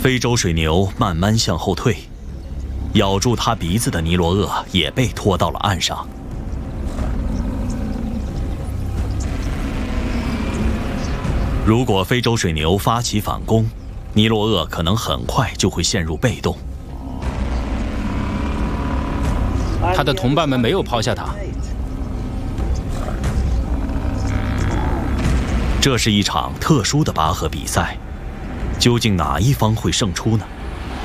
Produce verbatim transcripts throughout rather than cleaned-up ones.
非洲水牛慢慢向后退，咬住它鼻子的尼罗鳄也被拖到了岸上。如果非洲水牛发起反攻，尼罗鳄可能很快就会陷入被动。 他的同伴们没有抛下他。 这是一场特殊的拔河比赛，究竟哪一方会胜出呢？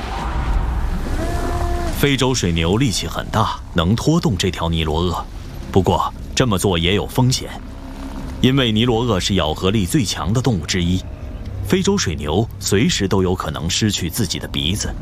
非洲水牛力气很大，能拖动这条尼罗鳄，不过这么做也有风险。因为尼罗鳄是咬合力最强的动物之一，非洲水牛随时都有可能失去自己的鼻子。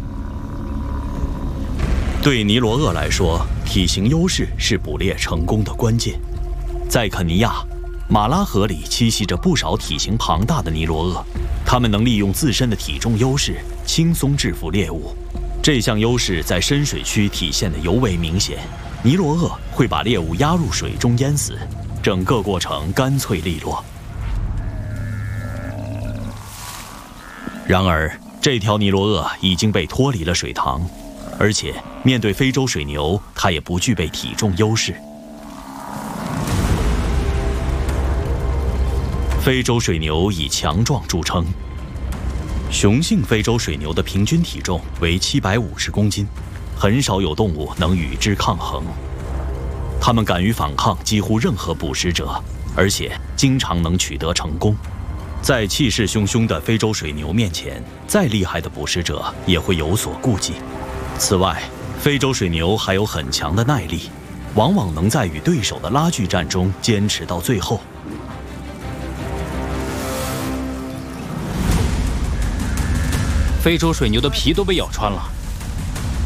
对尼罗鳄来说，体型优势是捕猎成功的关键。在肯尼亚，马拉河里栖息着不少体型庞大的尼罗鳄，它们能利用自身的体重优势，轻松制服猎物。这项优势在深水区体现得尤为明显。尼罗鳄会把猎物压入水中淹死。整个过程干脆利落。然而，这条尼罗鳄已经被脱离了水塘，而且面对非洲水牛，它也不具备体重优势。非洲水牛以强壮著称，雄性非洲水牛的平均体重为七百五十公斤，很少有动物能与之抗衡。它们敢于反抗几乎任何捕食者，而且经常能取得成功。在气势汹汹的非洲水牛面前，再厉害的捕食者也会有所顾忌。此外，非洲水牛还有很强的耐力，往往能在与对手的拉锯战中坚持到最后。 非洲水牛的皮都被咬穿了，